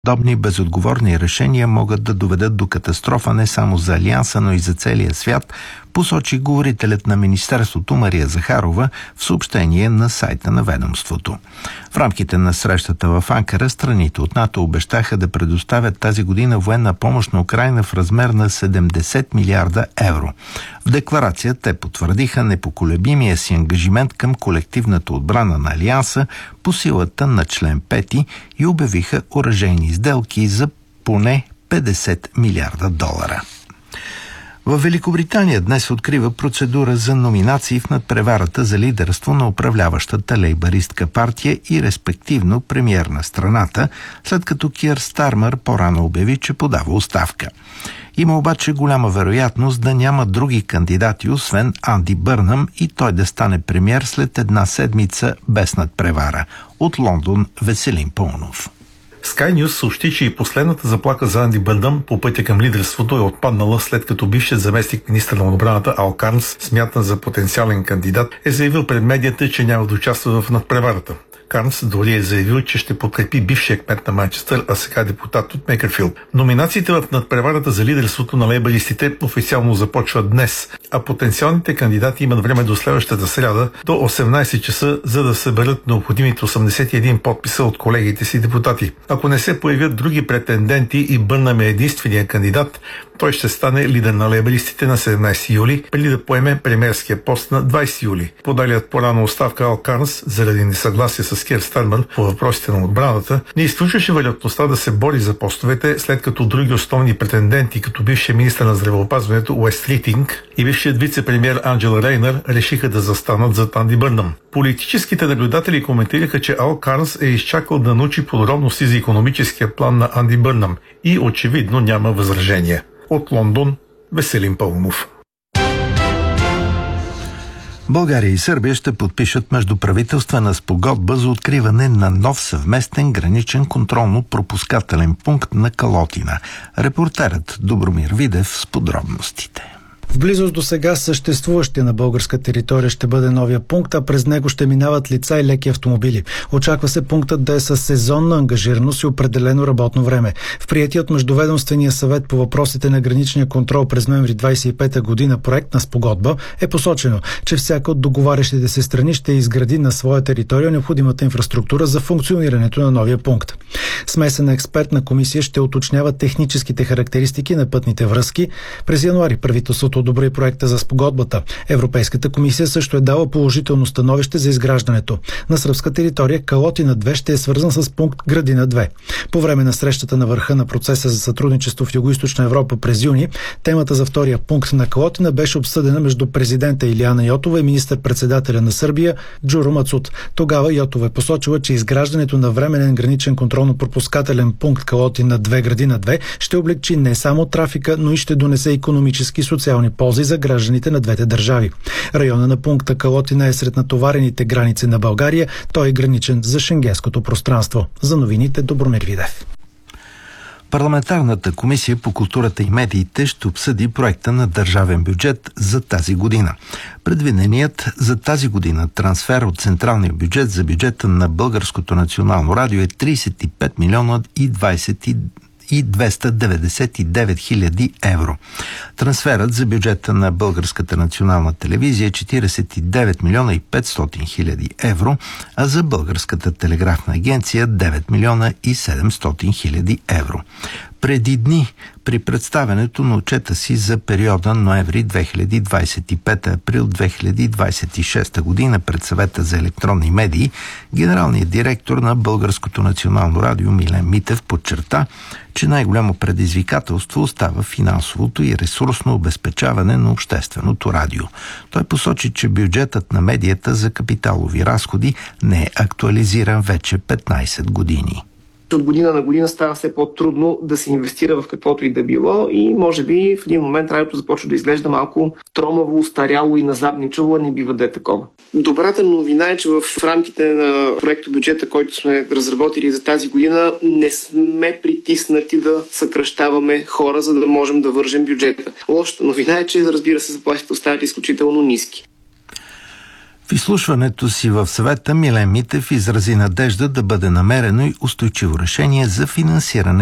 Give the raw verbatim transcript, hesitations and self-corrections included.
Подобни безотговорни решения могат да доведат до катастрофа не само за Алианса, но и за целия свят, посочи говорителят на Министерството Мария Захарова в съобщение на сайта на ведомството. В рамките на срещата в Анкара страните от НАТО обещаха да предоставят тази година военна помощ на Украйна в размер на седемдесет милиарда евро. В декларация те потвърдиха непоколебимия си ангажимент към колективната отбрана на Алианса по силата на член пети и обявиха оръжейни сделки за поне петдесет милиарда долара. В Великобритания днес се открива процедура за номинации в надпреварата за лидерство на управляващата лейбаристка партия и респективно премиер на страната, след като Кир Стармър по-рано обяви, че подава оставка. Има обаче голяма вероятност да няма други кандидати, освен Анди Бърнъм, и той да стане премиер след една седмица без надпревара. От Лондон Веселин Пълнов. Sky News съобщи, че и последната заплаха за Анди Бърнъм по пътя към лидерството е отпаднала, след като бившият заместник министър на отбраната Ал Карнс, смятан за потенциален кандидат, е заявил пред медията, че няма да участва в надпреварата. Карнс дори е заявил, че ще подкрепи бившия кмет на Манчестър, а сега депутат от Мекърфилд. Номинациите в надпреварата за лидерството на лейбаристите официално започват днес, а потенциалните кандидати имат време до следващата сряда до осемнайсет часа, за да съберат необходимите осемдесет и един подписа от колегите си депутати. Ако не се появят други претенденти и Бърнъм е единствения кандидат, той ще стане лидер на лейбаристите на седемнайсети юли, преди да поеме премиерския пост на двайсети юли. Подалият по-рано оставка Ал Карнс, заради несъгласие с Кир Стармър по въпросите на отбраната, не изключваше вероятността да се бори за постовете, след като други основни претенденти, като бившия министър на здравеопазването Уест Ритинг и бившият вице-премиер Анджела Рейнър, решиха да застанат зад Анди Бърнъм. Политическите наблюдатели коментираха, че Ал Карнс е изчакал да научи подробности за икономическия план на Анди Бърнъм и очевидно няма възражения. От Лондон Веселин Пълнов. България и Сърбия ще подпишат междуправителствена спогодба за откриване на нов съвместен граничен контролно-пропускателен пункт на Калотина. Репортерът Добромир Видев с подробностите. В близост до сега съществуващия на българска територия ще бъде новия пункт, а през него ще минават лица и леки автомобили. Очаква се пунктът да е със сезонна ангажираност и определено работно време. В приетия от Междуведомствения съвет по въпросите на граничния контрол през ноември двайсет и пета година проект на спогодба е посочено, че всяка от договарящите се страни ще изгради на своя територия необходимата инфраструктура за функционирането на новия пункт. Смесена експертна комисия ще уточнява техническите характеристики на пътните връзки. През януари правителството одобри проекта за спогодбата. Европейската комисия също е дала положително становище за изграждането. На сръбска територия Калотина две ще е свързан с пункт Градина две. По време на срещата на върха на процеса за сътрудничество в Югоизточна Европа през юни, темата за втория пункт на Калотина беше обсъдена между президента Илияна Йотова и министър-председателя на Сърбия Джуро Мацут. Тогава Йотова е посочила, че изграждането на временен граничен контролно-пропускателен пункт Калотина две Градина две ще облегчи не само трафика, но и ще донесе икономически и социални ползи за гражданите на двете държави. Района на пункта Калотина е сред натоварените граници на България. Той е граничен за шенгенското пространство. За новините Добромир Видев. Парламентарната комисия по културата и медиите ще обсъди проекта на държавен бюджет за тази година. Предвиденият за тази година трансфер от централния бюджет за бюджета на Българското национално радио е трийсет и пет милиона и двайсет и двеста деветдесет и девет хиляди евро. Трансферът за бюджета на Българската национална телевизия е четирийсет и девет милиона и петстотин хиляди евро, а за Българската телеграфна агенция девет милиона и седемстотин хиляди евро. Преди дни, при представянето на отчета си за периода ноември две хиляди двайсет и пета – април две хиляди двайсет и шеста година пред Съвета за електронни медии, генералният директор на Българското национално радио Милен Митев подчерта, че най-голямо предизвикателство остава финансовото и ресурсно обезпечаване на общественото радио. Той посочи, че бюджетът на медията за капиталови разходи не е актуализиран вече петнайсет години. От година на година става все по-трудно да се инвестира в каквото и да било и може би в един момент радиото започва да изглежда малко тромаво, устаряло и назадничаво, а не бива да е такова. Добрата новина е, че в рамките на проекто бюджета, който сме разработили за тази година, не сме притиснати да съкращаваме хора, за да можем да вържем бюджета. Лошата новина е, че разбира се заплатите остават изключително ниски. В изслушването си в съвета Милен Митев изрази надежда да бъде намерено и устойчиво решение за финансиране